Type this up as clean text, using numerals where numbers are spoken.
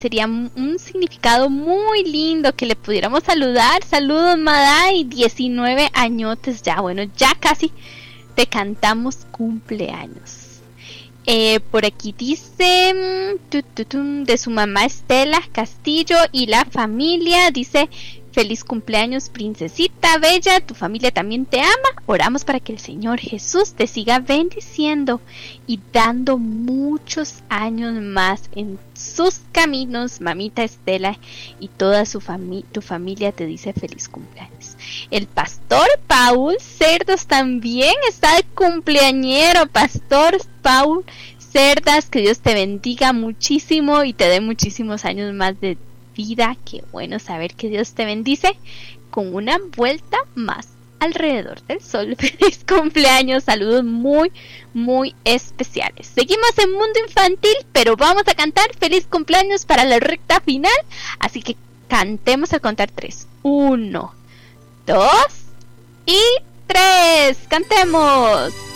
sería un significado muy lindo que le pudiéramos saludar. Saludos, Maday, 19 añotes ya. Bueno, ya casi te cantamos cumpleaños. Por aquí dice de su mamá Estela Castillo y la familia. Dice: feliz cumpleaños, princesita bella, tu familia también te ama. Oramos para que el Señor Jesús te siga bendiciendo y dando muchos años más en sus caminos. Mamita Estela y toda tu familia te dice feliz cumpleaños. El pastor Paul Cerdas también está de cumpleañero. Pastor Paul Cerdas, que Dios te bendiga muchísimo y te dé muchísimos años más de vida. Qué bueno saber que Dios te bendice con una vuelta más alrededor del sol. Feliz cumpleaños, saludos muy muy especiales. Seguimos en Mundo Infantil, pero vamos a cantar feliz cumpleaños para la recta final, así que cantemos al contar 3. 1, 2 y 3. Cantemos.